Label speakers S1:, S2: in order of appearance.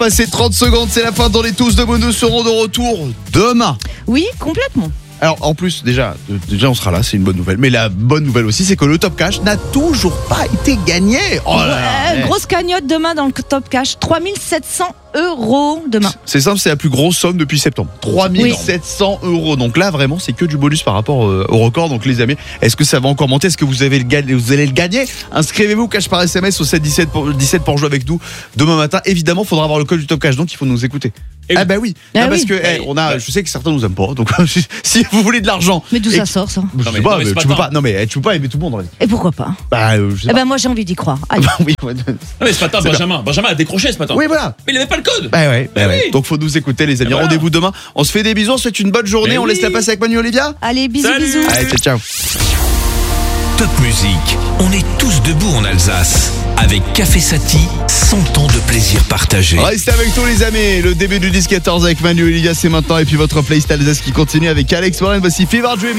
S1: Passez 30 secondes, c'est la fin. Dans les tous de Bonus seront de retour demain.
S2: Oui, complètement.
S1: Alors en plus déjà on sera là, c'est une bonne nouvelle. Mais la bonne nouvelle aussi, c'est que le Top Cash n'a toujours pas été gagné. Oh là là.
S2: Grosse cagnotte demain dans le Top Cash, 3700 € demain.
S1: C'est simple, c'est la plus grosse somme depuis septembre. 3700 €. Donc là vraiment c'est que du bonus par rapport au record. Donc les amis, est-ce que ça va encore monter? Est-ce que vous allez le gagner? Inscrivez-vous Cash par SMS au 7 17 pour jouer avec nous demain matin. Évidemment, il faudra avoir le code du Top Cash, donc il faut nous écouter. Ah bah oui, parce que je sais que certains nous aiment pas. Donc si vous voulez de l'argent.
S2: Mais d'où ça sort ça?
S1: Je sais pas, mais tu peux pas. Non mais tu peux pas aimer tout le monde.
S2: Et pourquoi pas?
S1: Je sais pas.
S2: Moi j'ai envie d'y croire. Allez.
S1: Oui,
S3: Non mais ce matin, Benjamin a décroché ce matin.
S1: oui, voilà.
S3: Mais il avait pas le code.
S1: Oui. Donc faut nous écouter les amis.
S3: Voilà.
S1: Rendez-vous demain. On se fait des bisous, on se souhaite une bonne journée.
S3: Mais
S1: on laisse la passer avec Manu Olivia.
S2: Allez, bisous,
S3: Salut.
S2: bisous.
S1: Allez, ciao.
S4: Top Musique, on est tous debout en Alsace. Avec Café Sati, 100 ans de plaisir partagé.
S1: Restez avec nous les amis. Le début du 10-14 avec Manu Olivia, c'est maintenant. Et puis votre playlist Alsace qui continue avec Alex Warren. Voici Fever Dream.